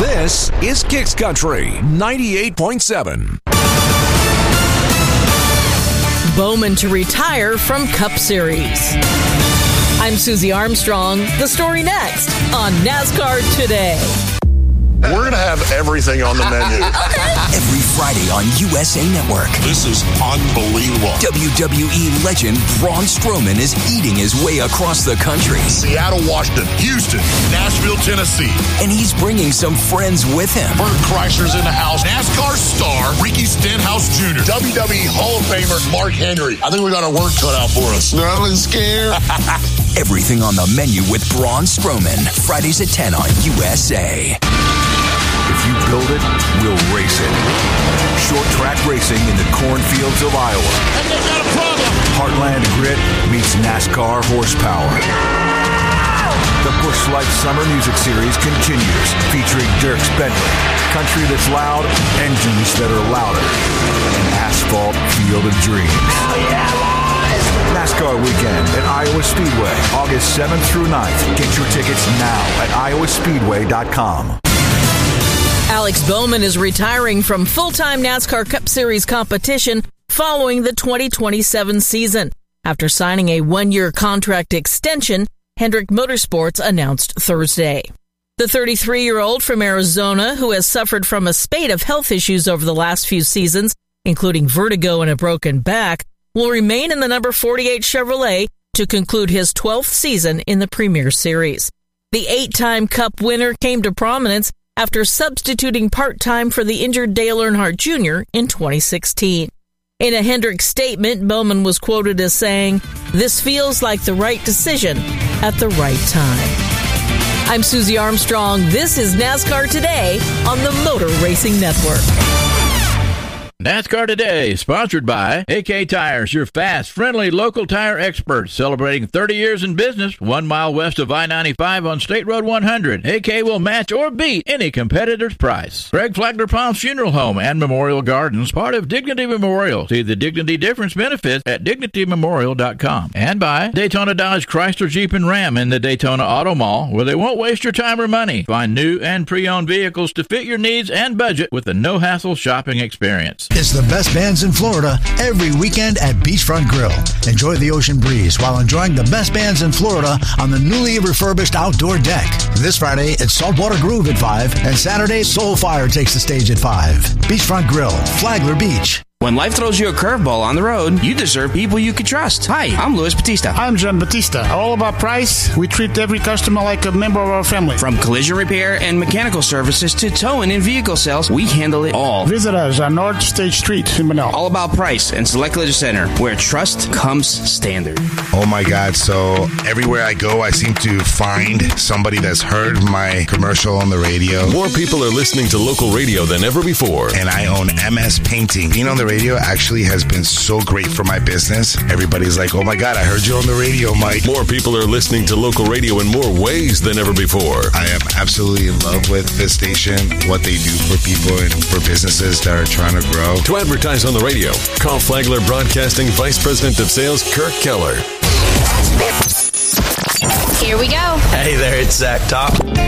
This is Kicks Country 98.7. Bowman to retire from Cup Series. I'm Susie Armstrong. The story next on NASCAR Today. We're going to have everything on the menu. Every Friday on USA Network. This is unbelievable. WWE legend Braun Strowman is eating his way across the country. Seattle, Washington, Houston, Nashville, Tennessee. And he's bringing some friends with him. Bert Kreischer's in the house. NASCAR star Ricky Stenhouse Jr. WWE Hall of Famer Mark Henry. I think we got our work cut out for us. Nothing scared. Everything on the menu with Braun Strowman. Fridays at 10 on USA. If you build it, we'll race it. Short track racing in the cornfields of Iowa. And they've got a problem. Heartland grit meets NASCAR horsepower. The Busch Light Summer Music Series continues, featuring Dierks Bentley, country that's loud, engines that are louder, an asphalt field of dreams. NASCAR Weekend at Iowa Speedway, August 7th through 9th. Get your tickets now at iowaspeedway.com. Alex Bowman is retiring from full-time NASCAR Cup Series competition following the 2027 season. After signing a one-year contract extension, Hendrick Motorsports announced Thursday. The 33-year-old from Arizona, who has suffered from a spate of health issues over the last few seasons, including vertigo and a broken back, will remain in the number 48 Chevrolet to conclude his 12th season in the Premier Series. The 8-time Cup winner came to prominence after substituting part-time for the injured Dale Earnhardt Jr. in 2016. In a Hendrick statement, Bowman was quoted as saying, "This feels like the right decision at the right time." I'm Susie Armstrong. This is NASCAR Today on the Motor Racing Network. NASCAR Today, sponsored by AK Tires, your fast, friendly, local tire experts, celebrating 30 years in business, 1 mile west of I-95 on State Road 100. AK will match or beat any competitor's price. Greg Flagler Palms Funeral Home and Memorial Gardens, part of Dignity Memorial. See the Dignity Difference benefits at DignityMemorial.com. And by Daytona Dodge Chrysler Jeep and Ram in the Daytona Auto Mall, where they won't waste your time or money. Find new and pre-owned vehicles to fit your needs and budget with a no-hassle shopping experience. It's the best bands in Florida every weekend at Beachfront Grill. Enjoy the ocean breeze while enjoying the best bands in Florida on the newly refurbished outdoor deck. This Friday, it's Saltwater Groove at 5, and Saturday, Soulfire takes the stage at 5. Beachfront Grill, Flagler Beach. When life throws you a curveball on the road, you deserve people you can trust. Hi, I'm Luis Batista. I'm John Batista. All about price. We treat every customer like a member of our family. From collision repair and mechanical services to towing and vehicle sales, we handle it all. Visit us on North State Street in Manila. All about price and Select Collision Center, where trust comes standard. Oh my God, so everywhere I go, I seem to find somebody that's heard my commercial on the radio. More people are listening to local radio than ever before. And I own MS Painting. Being on the radio actually has been so great for my business. Everybody's like, oh my God, I heard you on the radio, Mike. More people are listening to local radio in more ways than ever before. I am absolutely in love with this station, what they do for people and for businesses that are trying to grow. To advertise on the radio, call Flagler Broadcasting Vice President of Sales, Kirk Keller. Here we go. Hey there, it's Zach Top.